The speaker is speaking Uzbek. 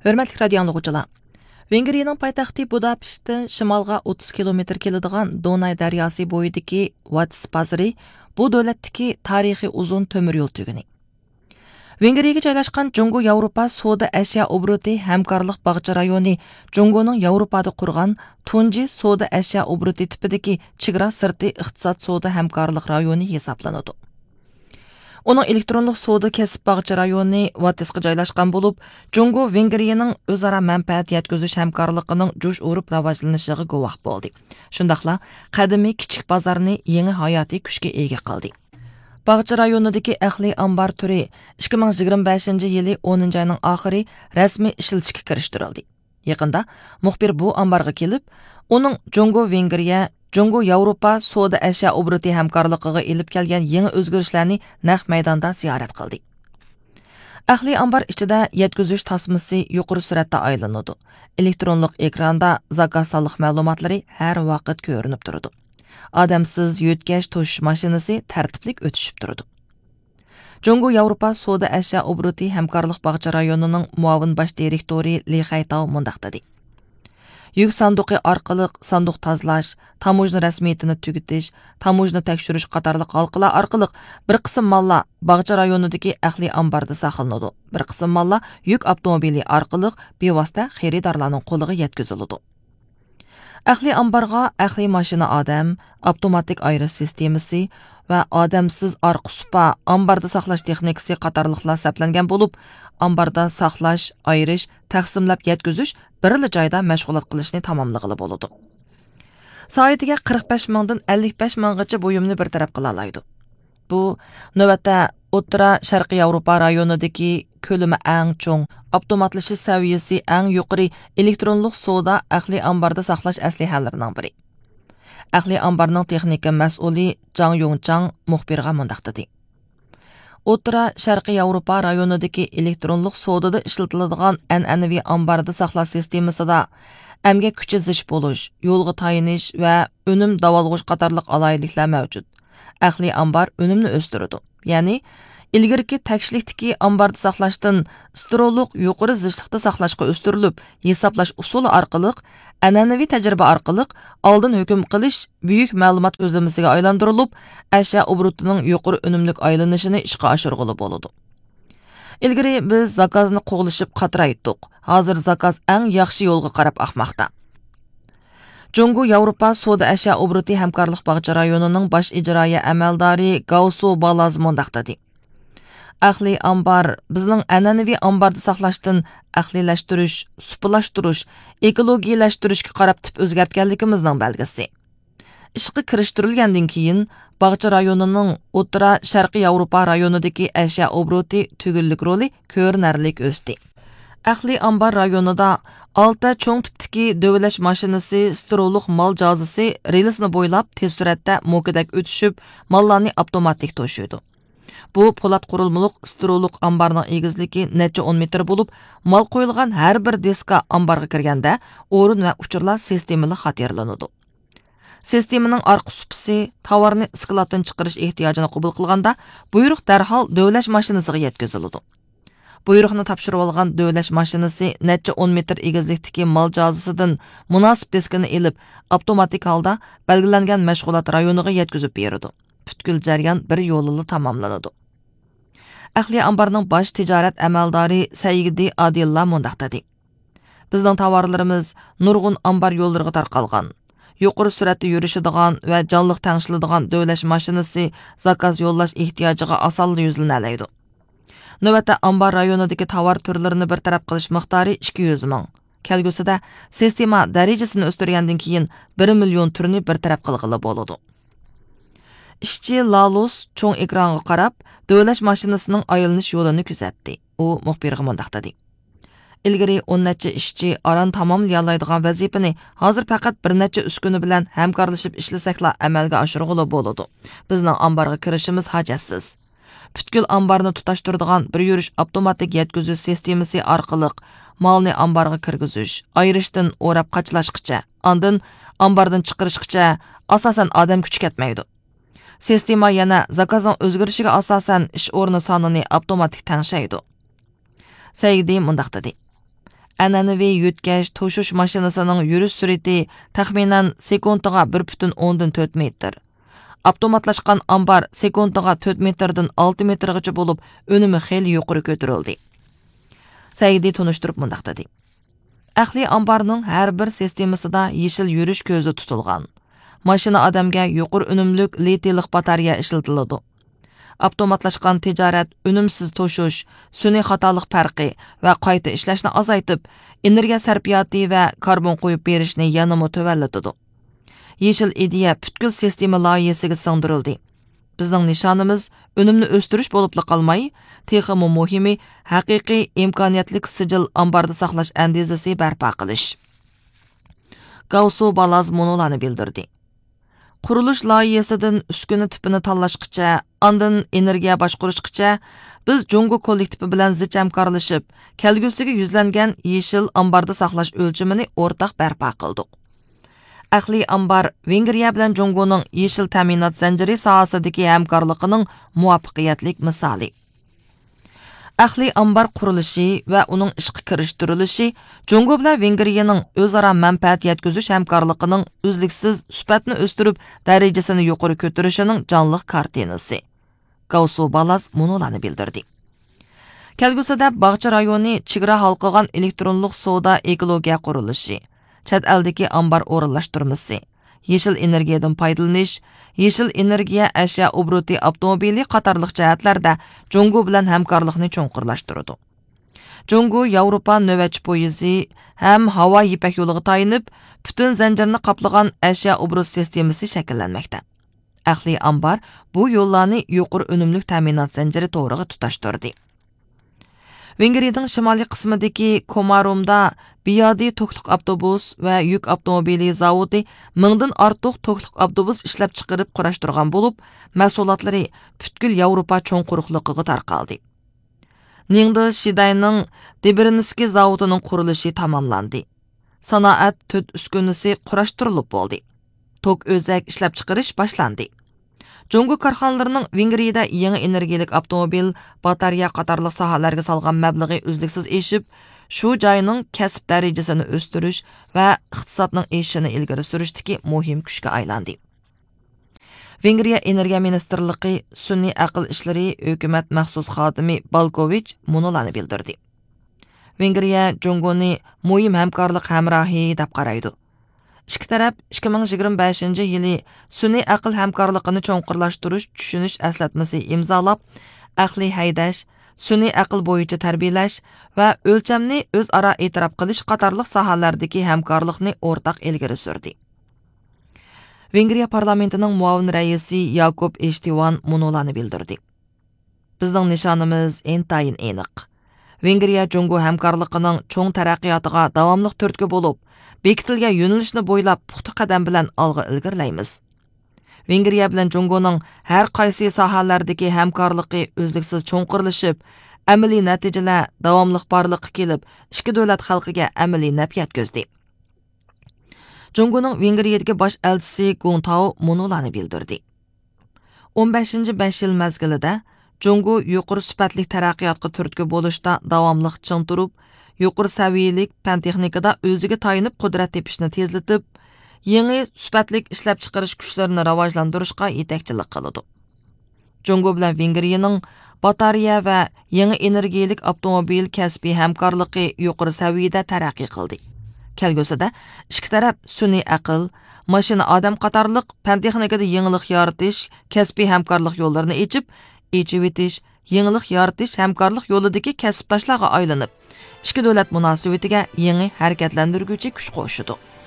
Hörmətli radio anlıqçılar. Vengriyaның paytaxtı Budapestdən şimalğa 30 kilometr keladigan Donay daryosi bo'yidagi Vats bazari bu davlatdagi tarixiy uzun temir yo'l tuguni. Vengriyaga joylashgan Jungo Yevropa savdo ashyo obro'ti hamkorlik bog'cha rayoni Jungoning Yevropada qurgan tunji savdo ashyo obro'ti tipidagi chegara sirti iqtisod savdo hamkorlik rayoni hisoblanadi. Onun elektronluq savdo kasb bog'cha rayoni Vatisga joylashgan bo'lib, Jungo Vengriyaning o'zaro manfaat yetkazish hamkorligining jo'sh urib rivojlanishiga guvoh bo'ldi. Shundaqla qadimiy kichik bozorni yangi hayotiy kuchga ega qildi. Bog'cha rayonidagi ahli ambar turi 2025-yili 10-oyning oxiri rasmiy ishlatishga kirishtirildi. Yaqinda muxbir bu ambarga kelib, uning Jungo Vengriya Jungo Yevropa savdo ashyo obroti hamkorligiga elib kelgan yangi o'zgarishlarni naq maydonda ziyorat qildi. Ahli ambar ichida yetkazish tasmasi yuqori suratda aylanadi. Elektronlik ekranda zakaz soliq ma'lumotlari har vaqt ko'rinib turadi. Odamsiz yo'tkash to'shish mashinasi tartiblik o'tishib turadi. Jungo Yevropa savdo ashyo obroti hamkorlik bog'cha rayonining muavin bosh direktori Li Xaytao mundaq dedi. Yük sanduqi orqali sanduq tozalash, tamojna rasmiyatini tugutish, tamojna tekshirish qatorliq halqalar orqali bir qism mallar bog'cha rayonidagi ahli ambarda saqlanadi. Bir qism mallar yuk avtomobili orqali bevosita xaridorlarning qo'liga yetkaziladi. Ahli ambarga ahli mashina odam, avtomatik ayirish sistemasi va odamsiz orqa supa ambarda saqlash texnikasi qatorliqlar saplangan bo'lib, ambarda saqlash, ayirish, taqsimlab yetkazish birli joyda mashg'ulot qilishni tamomlag'ili bo'ladi. Soatiga 45 mingdan 55 minggacha buyumni bir taraf qila oladi. Bu navbatda O'rta Sharqiy Yevropa rayonidagi ko'lami eng cho'ng, avtomatlashish saviyasi eng yuqori elektronlik savdo ahli ambarda saqlash aslihalarining biri. Ahli ambarning texnika mas'uli Jang Yongchang muxbirga mundaq dedi. O'rta Sharqiy Yevropa rayonidagi elektronlik savdoda ishlatiladigan an'anaviy ambarda saqlash sistemasida emgak kuchi zish bo'lish, yo'lga tayinish va unum davolg'ish qatorliq alayliklar mavjud. Ahli ambar unumni o'stiradi. Ya'ni ilgirki takshlikdagi ambarda saqlashdan stroluk yuqori zishlikda saqlashga o'stirilib, hisoblash usuli orqali an'anaviy tajriba orqali oldin hukm qilish buyuk ma'lumot o'zlamasiga aylantirilib, ashyo obrotining yuqori unumlik aylanishini ishga oshirg'ili bo'ladi. Ilgari biz zakozni qo'g'lishib qatraytdik. Hozir zakoz eng yaxshi yo'lga qarab oqmoqda. Jungo Yevropa savdo ashyo obroti hamkorlik bog'cha rayonining bosh ijroiya amaldori Gausu Balaz mundaq dedi. Ahli ambar bizning an'anaviy ambarda saqlashdan ahlilashtirish, supulashtirish, ekologiyalashtirishga qarab tip o'zgartganligimizning belgisi. Ishga kirishtirilgandan keyin bog'cha rayonining O'rta Sharqiy Yevropa rayonidagi ashyo obroti tugunlik roli ko'rinarli o'sdi. Ahli ambar rayonida 6 cho'ng tipdagi dövlash mashinasi stroluk mal jazisi relsni bo'ylab tez suratda mo'kidak o'tishib, mallarni avtomatik to'shiydi. Bu po'lat qurilmaliq stroluk ambarning egizligi necha 10 metr bo'lib, mal qo'yilgan har bir diska ambarga kirganda o'rin va uchurlar sistemali xatirlanadi. Sistemaning orqa supisi tovarni skladdan chiqarish ehtiyojini qabul qilganda, buyruq darhol dövlash mashinasiga yetkaziladi. Buyruqni topshirib olgan dövlash mashinasi necha 10 metr egizlikdagi mal jazisidan munosib diskini elib, avtomatik holda belgilangan mashg'ulot rayoniga yetkazib beradi. Butkul jarayon bir yo'lli tamomlanadi. Ahli ambarning bosh tijorat amaldori Sayyidi Adilla mundaq dedi. Bizning tovarlarimiz nurg'un ambar yo'llariga tarqalgan. Yuqori suratda yurishadigan va jonliq tangshiladigan dövlash mashinasi zakaz yo'llash ehtiyojiga osonlik yuzlanadi. Navbatda ambar rayonidagi tovar turlarini bir taraf qilish miqdori 200 ming. Kelgusida sistema darajasini o'stirgandan keyin 1 million turni bir taraf qilg'ili bo'ladi. Ishchi Lalus cho'ng ekranga qarab, dövlash mashinasining aylanish yo'lini kuzatdi. U muxbirga mundaq dedi. Ilgari 10 necha ishchi aran tamomlayolmaydigan vazifani hozir faqat bir necha uskuna bilan hamkorlashib ishlasakla amalga oshirg'ili bo'ladi. Bizning ambarga kirishimiz hajatsiz. Butkul ambarni tutashtiradigan bir yurish avtomatik yetkazish sistemasi orqali malni ambarga kirgizish, ayirishdan o'rab qachlashgacha, ondan ambardan chiqarishgacha asosan odam kuch ketmaydi. Sistema yana zakazning o'zgarishiga asosan ish o'rni sonini avtomatik tangshaydi. Sayyidi mundaq dedi. an'anaviy yutkash to'shish mashinasining yurish sur'ati taxminan sekundiga 1,4 metr. Avtomatlashgan ambar sekundiga 4 metrdan 6 metrgacha bo'lib, önümi xeyli yuqori ko'tarildi. Saidi tunishtirib mundaq dedi. Ahli ambarning har bir sistemasida yeshil yurish ko'zi tutilgan. Mashina odamga yuqori unumlik litiylik batareya ishlatiladi. Avtomatlashgan tijorat unumsiz to'shish, sun'iy xatolik farqi va qayta ishlashni azaytib, energiya sarfiyoti va karbon qo'yib berishni yanama tuvallatadi. Yeshil ideya butkul sistema loyihasiga singdirildi. Bizning nishonimiz unumni o'stirish bo'lib qolmay, texmi muhimi haqiqiy imkoniyatli sijil ambarda saqlash andizasi barpo qilish. Gausu Balaz monolani bildirdi. Qurilish loyihasidan uskuna tipini tanlashgacha, ondan energiya boshqarishgacha biz Jungo kollektivi bilan zich hamkorlashib, kelgusiga yuzlangan yeshil ambarda saqlash o'lchimini o'rtaq barpo qildik. Ahli ambar Vengriya bilan Jungoning yeshil ta'minot zanjiri sohasidagi hamkorligining muvaffaqiyatli misoli. Ahli ambar qurilishi va uning ishga kirishtirilishi Jungo bilan Vengriyaning o'zaro manfaat yetkazish hamkorligining uzluksiz sifatini o'stirib, darajasini yuqori ko'tarishining jonliq kartinasi. Gausu Balaz monolani bildirdi. Kelgusida Bog'cha rayoni chegara halqagan elektronlik savdo ekologiya qurilishi, chet eldagi ambar o'rinlashtirmasi, yeshil energiyadan foydalanish, yeshil energiya ashyo obro'ti avtomobili qatorliq jihatlarda Jungo bilan hamkorlikni cho'nqurlashtirdi. Jungo Yevropa navbatchi poyezi ham havo ipak yo'liga tayinib, butun zanjirni qoplagan ashyo obro't sistemasi shakllanmoqda. Ahli ambar bu yo'llarni yuqori unumli ta'minot zanjiri to'g'riga tutashtirdi. Vengriyaning shimoliy qismidagi Komarumda biyodiy to'kliq avtobus va yuk avtomobili zavodi 1000 dan ortiq to'kliq avtobus ishlab chiqarib qurashtirgan bo'lib, mahsulotlari butkul Yevropa cho'ng quruqligiga tarqaldi. Ningda Shidayning Debrinski zavodining qurilishi tamomlandi. Sanoat 4 uskunasi qurashtirilib bo'ldi. Tok o'zak ishlab chiqarish boshlandi. Jungo korxonalarining Vengriyada yangi energiyalik avtomobil, batareya qatorliq sohalarga solgan mablag'i uzluksiz eshib, shu joyning kasb darajasini o'stirish va iqtisodning eshishini ilgari surishdagi muhim kuchga aylandi. Vengriya Energiya Ministrligi sun'iy aql ishlari hukumat maxsus xodimi Balkovich monolani bildirdi. Vengriya Jungoni muhim hamkorlik hamrohi deb qaraydi. İki taraf 2025-yili sun'iy aql hamkorligini cho'nqurlashtirish tushunish aslatmasi imzolab, aqliy haydash, sun'iy aql bo'yicha tarbiyalash va o'lchamni o'zaro e'tirof qilish qatorliq sohalardagi hamkorlikni o'rtaq ilgari surdi. Vengriya parlamentining muavin raisi Yakob Eshtivan monolani bildirdi. Bizning nishonimiz intayin aniq. Vengriya Jungo hamkorligining cho'ng taraqqiyotiga davomli turtki bo'lib, bekitilgan yo'nalishni bo'ylab puxta qadam bilan olg'a ilgirlaymiz. Vengriya bilan Jungoning har qaysi sohalardagi hamkorligi uzluksiz cho'nqirilishib, amaliy natijalar davomli borliqqa kelib, ikki davlat xalqiga amaliy naf yetkazdi. Jungoning Vengriyadagi bosh elchisi Guntao monolani bildirdi. 15-5 yil mazgilida Jungo yuqori sifatli taraqqiyotga turtki bo'lishda davomli ching turib, yuqori saviyalik fan texnikada o'ziga tayinib qudrat tepishni tezlatib, yangi sifatlik ishlab chiqarish kuchlarini rivojlantirishga yetakchilik qiladi. Jungo bilan Vengriyaning batareya va yangi energiyalik avtomobil kasbiy hamkorligi yuqori saviyada taraqqiy qildi. Kelgusida ikki taraf sun'iy aql, mashina odam qatorliq fan texnikada yangilik yaratish, kasbiy hamkorlik yo'llarini echib etish, yangilik yaratish hamkorlik yo'lidagi kasbdoshlarga aylanib, ikki davlat munosabatiga yangi harakatlantiruvchi kuch qo'shadi.